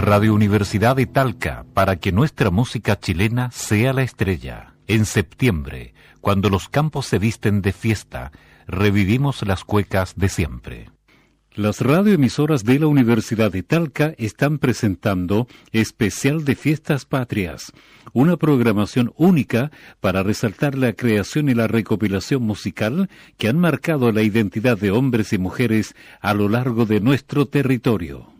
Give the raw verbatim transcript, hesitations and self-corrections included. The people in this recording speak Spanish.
Radio Universidad de Talca, para que nuestra música chilena sea la estrella. En septiembre, cuando los campos se visten de fiesta, revivimos las cuecas de siempre. Las radioemisoras de la Universidad de Talca están presentando Especial de Fiestas Patrias, una programación única para resaltar la creación y la recopilación musical que han marcado la identidad de hombres y mujeres a lo largo de nuestro territorio.